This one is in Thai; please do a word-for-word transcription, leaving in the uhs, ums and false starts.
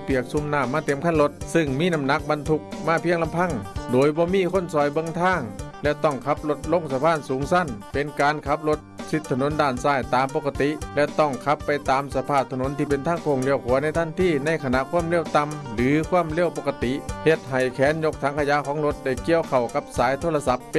เปียกซุ่มน้ำมาเต็มคันรถซึ่งมีน้ำหนักบรรทุกมาเพียงลำพังโดยบ่มีคนซอยเบิ่งทางและต้องขับรถลงสะพานสูงสั้นเป็นการขับรถชิดถนนด้านซ้ายตามปกติและต้องขับไปตามสภาพถนนที่เป็นทางโค้งเลี้ยวขวาในทันทีในขณะความเร็วต่ำหรือความเร็วปกติเฮ็ดให้แขนยกถังขยะของรถได้เกี่ยวเข้ากับสายโทรศัพท์